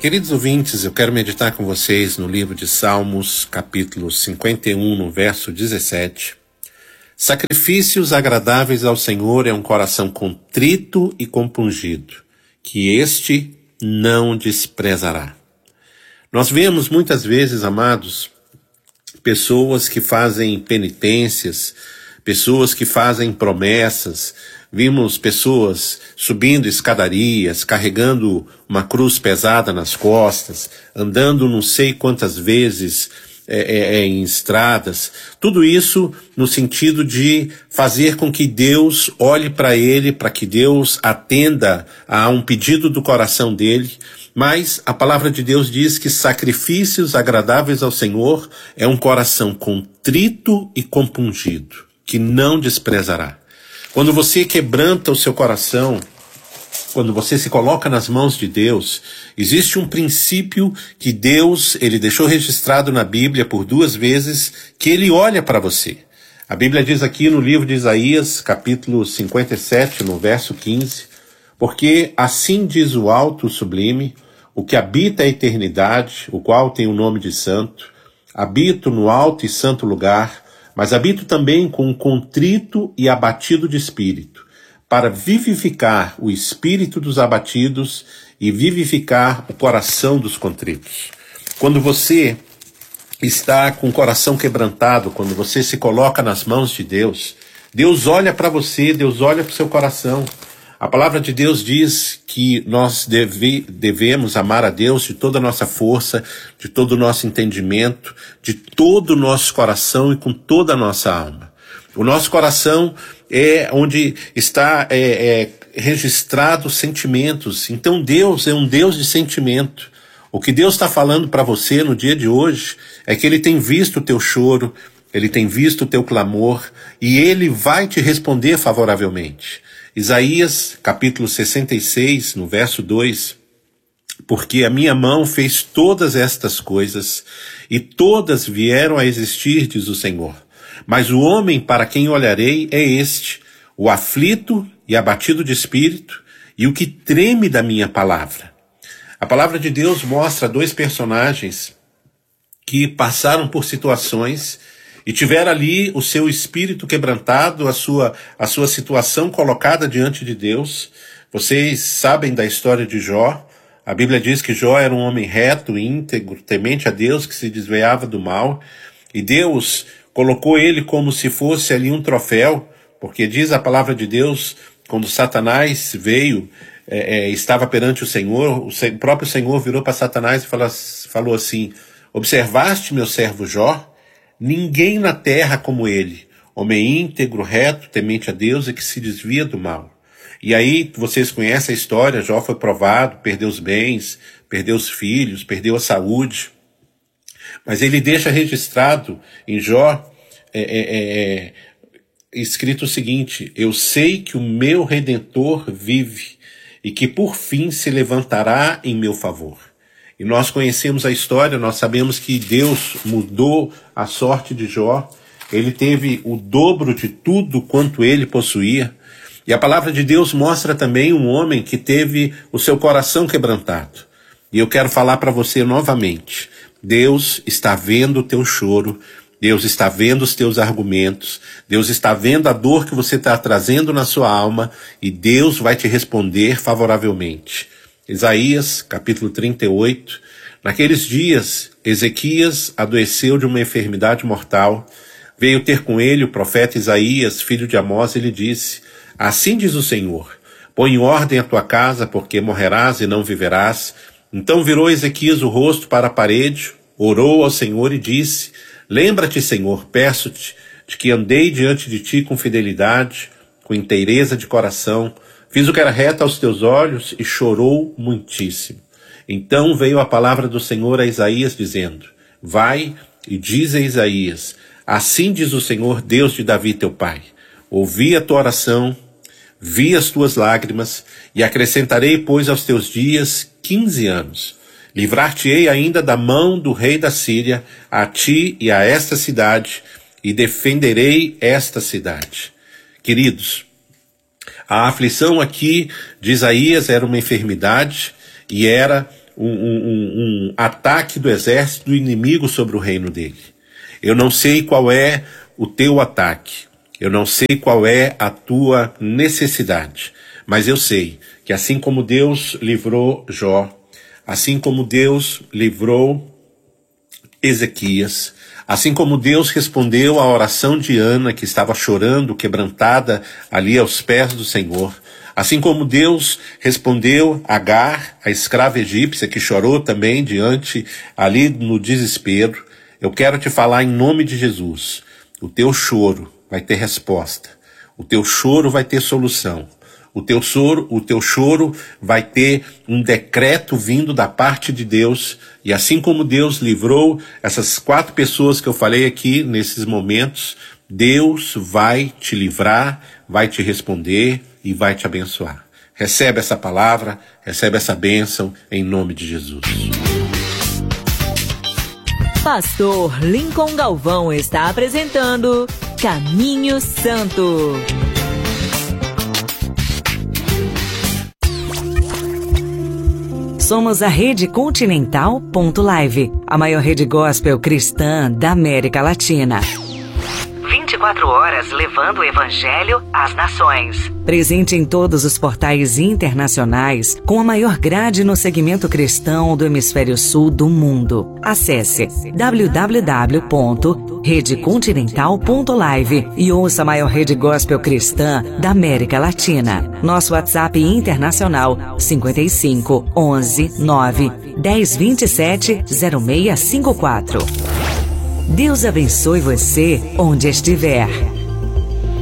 Queridos ouvintes, eu quero meditar com vocês no livro de Salmos, capítulo 51, no verso 17. Sacrifícios agradáveis ao Senhor é um coração contrito e compungido, que este não desprezará. Nós vemos muitas vezes, amados, pessoas que fazem penitências, pessoas que fazem promessas. Vimos pessoas subindo escadarias, carregando uma cruz pesada nas costas, andando não sei quantas vezes em estradas. Tudo isso no sentido de fazer com que Deus olhe para ele, para que Deus atenda a um pedido do coração dele. Mas a palavra de Deus diz que sacrifícios agradáveis ao Senhor é um coração contrito e compungido, que não desprezará. Quando você quebranta o seu coração, quando você se coloca nas mãos de Deus, existe um princípio que Deus, ele deixou registrado na Bíblia por 2 vezes, que ele olha para você. A Bíblia diz aqui no livro de Isaías, capítulo 57, no verso 15, porque assim diz o alto, o sublime, o que habita a eternidade, o qual tem o nome de santo, habito no alto e santo lugar, mas habito também com um contrito e abatido de espírito, para vivificar o espírito dos abatidos e vivificar o coração dos contritos. Quando você está com o coração quebrantado, quando você se coloca nas mãos de Deus, Deus olha para você, Deus olha para o seu coração. A palavra de Deus diz que nós devemos amar a Deus de toda a nossa força, de todo o nosso entendimento, de todo o nosso coração e com toda a nossa alma. O nosso coração é onde está registrado os sentimentos. Então Deus é um Deus de sentimento. O que Deus está falando para você no dia de hoje é que Ele tem visto o teu choro, Ele tem visto o teu clamor e Ele vai te responder favoravelmente. Isaías, capítulo 66, no verso 2, porque a minha mão fez todas estas coisas, e todas vieram a existir, diz o Senhor. Mas o homem para quem olharei é este, o aflito e abatido de espírito, e o que treme da minha palavra. A palavra de Deus mostra 2 personagens que passaram por situações e tiveram ali o seu espírito quebrantado, a sua situação colocada diante de Deus. Vocês sabem da história de Jó. A Bíblia diz que Jó era um homem reto, íntegro, temente a Deus, que se desviava do mal. E Deus colocou ele como se fosse ali um troféu, porque diz a palavra de Deus, quando Satanás veio, estava perante o Senhor, o próprio Senhor virou para Satanás e falou assim: observaste meu servo Jó? Ninguém na terra como ele, homem íntegro, reto, temente a Deus e que se desvia do mal. E aí, vocês conhecem a história, Jó foi provado, perdeu os bens, perdeu os filhos, perdeu a saúde. Mas ele deixa registrado em Jó, escrito o seguinte: eu sei que o meu Redentor vive e que por fim se levantará em meu favor. E nós conhecemos a história, nós sabemos que Deus mudou a sorte de Jó. Ele teve o dobro de tudo quanto ele possuía. E a palavra de Deus mostra também um homem que teve o seu coração quebrantado. E eu quero falar para você novamente: Deus está vendo o teu choro, Deus está vendo os teus argumentos, Deus está vendo a dor que você está trazendo na sua alma e Deus vai te responder favoravelmente. Isaías, capítulo 38, naqueles dias, Ezequias adoeceu de uma enfermidade mortal. Veio ter com ele o profeta Isaías, filho de Amós, e lhe disse: assim diz o Senhor, põe em ordem a tua casa, porque morrerás e não viverás. Então virou Ezequias o rosto para a parede, orou ao Senhor e disse: lembra-te, Senhor, peço-te, de que andei diante de ti com fidelidade, com inteireza de coração, fiz o que era reto aos teus olhos e chorou muitíssimo. Então veio a palavra do Senhor a Isaías dizendo: vai e diz a Isaías: assim diz o Senhor, Deus de Davi teu pai, ouvi a tua oração, vi as tuas lágrimas, e acrescentarei, pois, aos teus dias 15 anos. Livrar-te-ei ainda da mão do rei da Síria, a ti e a esta cidade, e defenderei esta cidade. Queridos, a aflição aqui de Isaías era uma enfermidade e era um ataque do exército do inimigo sobre o reino dele. Eu não sei qual é o teu ataque, eu não sei qual é a tua necessidade, mas eu sei que assim como Deus livrou Jó, assim como Deus livrou Ezequias, assim como Deus respondeu à oração de Ana, que estava chorando, quebrantada ali aos pés do Senhor, assim como Deus respondeu a Agar, a escrava egípcia, que chorou também diante, ali no desespero, eu quero te falar em nome de Jesus, o teu choro vai ter resposta, o teu choro vai ter solução. O teu choro vai ter um decreto vindo da parte de Deus, e assim como Deus livrou essas 4 pessoas que eu falei aqui nesses momentos, Deus vai te livrar, vai te responder e vai te abençoar. Recebe essa palavra, recebe essa bênção em nome de Jesus. Pastor Lincoln Galvão está apresentando Caminho Santo. Somos a Rede Continental.live, a maior rede gospel cristã da América Latina. 24 horas levando o Evangelho às nações. Presente em todos os portais internacionais, com a maior grade no segmento cristão do hemisfério sul do mundo. Acesse www.redecontinental.live e ouça a maior rede gospel cristã da América Latina. Nosso WhatsApp internacional 55 11 9 10 27 0654. Deus abençoe você onde estiver.